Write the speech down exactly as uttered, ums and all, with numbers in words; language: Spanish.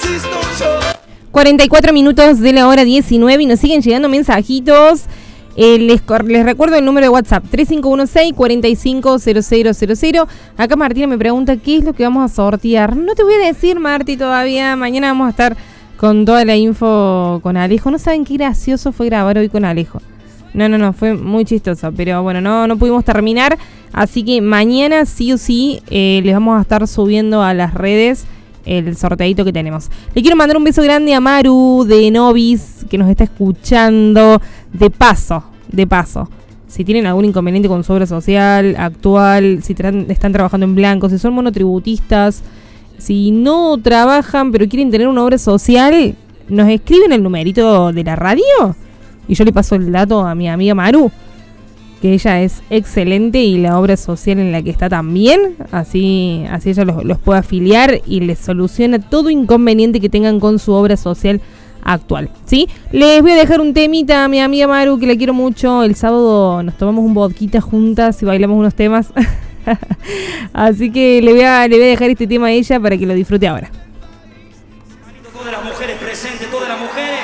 cuarenta y cuatro minutos de la hora diecinueve y nos siguen llegando mensajitos. Eh, les, les recuerdo el número de WhatsApp tres cinco uno seis, cuatro cinco cero cero cero cero. Acá Martina me pregunta qué es lo que vamos a sortear. No te voy a decir, Marti, todavía. Mañana vamos a estar con toda la info con Alejo. No saben qué gracioso fue grabar hoy con Alejo. No, no, no, fue muy chistoso. Pero bueno, no, no pudimos terminar. Así que mañana sí o sí eh, les vamos a estar subiendo a las redes el sorteadito que tenemos. Le quiero mandar un beso grande a Maru de Novis, que nos está escuchando. De paso, de paso. Si tienen algún inconveniente con su obra social actual, si tra- están trabajando en blanco, si son monotributistas, si no trabajan pero quieren tener una obra social, nos escriben el numerito de la radio y yo le paso el dato a mi amiga Maru, que ella es excelente y la obra social en la que está también, así, así ella los, los puede afiliar y les soluciona todo inconveniente que tengan con su obra social actual, ¿sí? Les voy a dejar un temita a mi amiga Maru, que la quiero mucho. El sábado nos tomamos un vodquita juntas y bailamos unos temas. Así que le voy, a, le voy a dejar este tema a ella para que lo disfrute ahora. Todas las mujeres presentes, todas las mujeres.